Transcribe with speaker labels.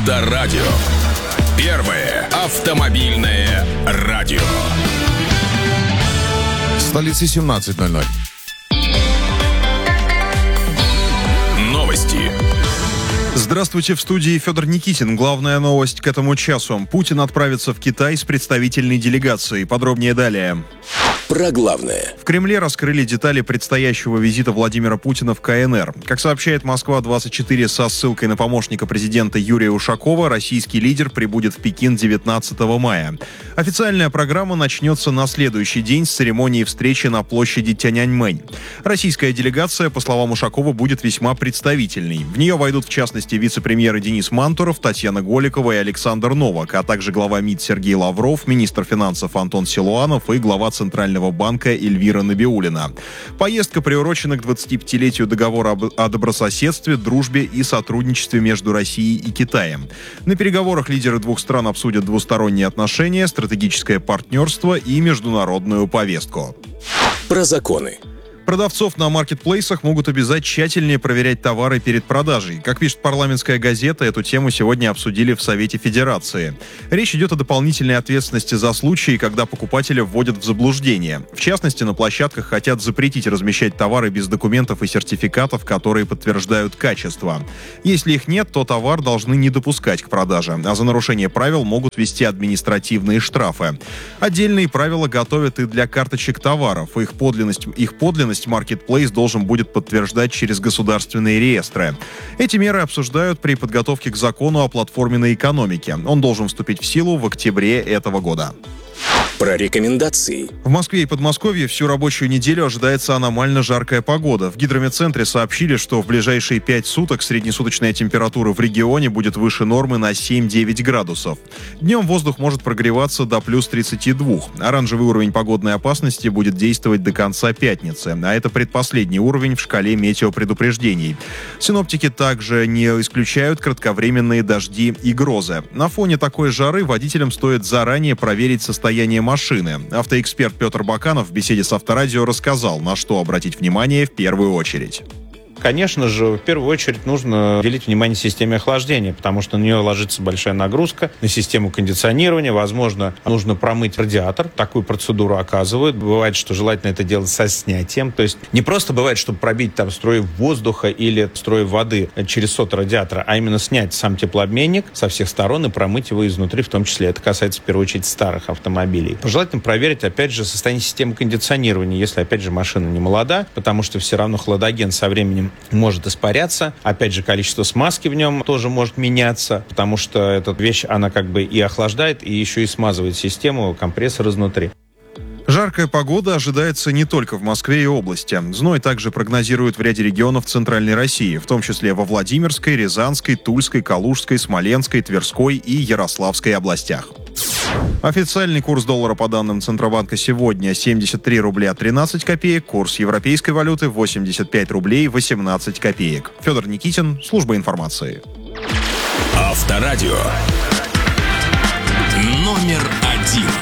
Speaker 1: Авторадио. Первое автомобильное радио.
Speaker 2: В столице 17:00.
Speaker 1: Новости.
Speaker 3: Здравствуйте, в студии Федор Никитин. Главная новость к этому часу. Путин отправится в Китай с представительной делегацией. Подробнее далее.
Speaker 1: Про главное.
Speaker 3: В Кремле раскрыли детали предстоящего визита Владимира Путина в КНР. Как сообщает Москва-24 со ссылкой на помощника президента Юрия Ушакова, российский лидер прибудет в Пекин 19 мая. Официальная программа начнется на следующий день с церемонии встречи на площади Тяньаньмэнь. Российская делегация, по словам Ушакова, будет весьма представительной. В нее войдут, в частности, вице-премьеры Денис Мантуров, Татьяна Голикова и Александр Новак, а также глава МИД Сергей Лавров, министр финансов Антон Силуанов и глава Центрального банка Эльвира Набиуллина. Поездка приурочена к 25-летию договора о добрососедстве, дружбе и сотрудничестве между Россией и Китаем. На переговорах лидеры двух стран обсудят двусторонние отношения, стратегическое партнерство и международную повестку.
Speaker 1: Про законы.
Speaker 3: Продавцов на маркетплейсах могут обязать тщательнее проверять товары перед продажей. Как пишет парламентская газета, эту тему сегодня обсудили в Совете Федерации. Речь идет о дополнительной ответственности за случаи, когда покупателя вводят в заблуждение. В частности, на площадках хотят запретить размещать товары без документов и сертификатов, которые подтверждают качество. Если их нет, то товар должны не допускать к продаже, а за нарушение правил могут ввести административные штрафы. Отдельные правила готовят и для карточек товаров. Их подлинность маркетплейс должен будет подтверждать через государственные реестры. Эти меры обсуждают при подготовке к закону о платформенной экономике. Он должен вступить в силу в октябре этого года.
Speaker 1: Про рекомендации.
Speaker 3: В Москве и Подмосковье всю рабочую неделю ожидается аномально жаркая погода. В гидрометцентре сообщили, что в ближайшие 5 суток среднесуточная температура в регионе будет выше нормы на 7-9 градусов. Днем воздух может прогреваться до плюс 32. Оранжевый уровень погодной опасности будет действовать до конца пятницы, а это предпоследний уровень в шкале метеопредупреждений. Синоптики также не исключают кратковременные дожди и грозы. На фоне такой жары водителям стоит заранее проверить состояние машины. Автоэксперт Петр Баканов в беседе с Авторадио рассказал, на что обратить внимание в первую очередь.
Speaker 4: Конечно же, в первую очередь нужно уделить внимание системе охлаждения, потому что на нее ложится большая нагрузка, на систему кондиционирования. Возможно, нужно промыть радиатор. Такую процедуру оказывают. Бывает, что желательно это делать со снятием. То есть не просто бывает, чтобы пробить там струи воздуха или струи воды через сот радиатора, а именно снять сам теплообменник со всех сторон и промыть его изнутри, в том числе. Это касается, в первую очередь, старых автомобилей. Желательно проверить, опять же, состояние системы кондиционирования, если, опять же, машина не молода, потому что все равно хладоген со временем может испаряться. Опять же, количество смазки в нем тоже может меняться, потому что эта вещь, она как бы и охлаждает, и еще и смазывает систему, компрессор изнутри.
Speaker 3: Жаркая погода ожидается не только в Москве и области. Зной также прогнозируют в ряде регионов Центральной России, в том числе во Владимирской, Рязанской, Тульской, Калужской, Смоленской, Тверской и Ярославской областях. Официальный курс доллара по данным Центробанка сегодня 73 рубля 13 копеек, курс европейской валюты 85 рублей 18 копеек. Федор Никитин, служба информации.
Speaker 1: Авторадио. Номер 1.